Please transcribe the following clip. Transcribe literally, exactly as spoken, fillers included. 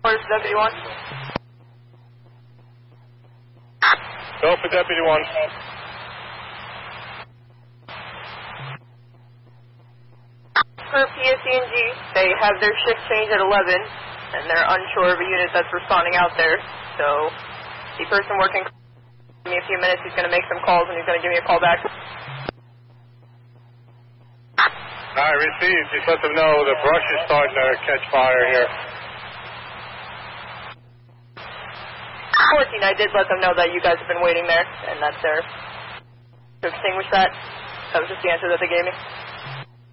First, Deputy one. Go for Deputy one. For P S E and G, they have their shift change at eleven, and they're unsure of a unit that's responding out there. So, the person working, give me a few minutes, he's going to make some calls, and he's going to give me a call back. Alright, received. Just let them know the brush is starting to catch fire here. fourteen, I did let them know that you guys have been waiting there, and that's their, to extinguish that. That was just the answer that they gave me.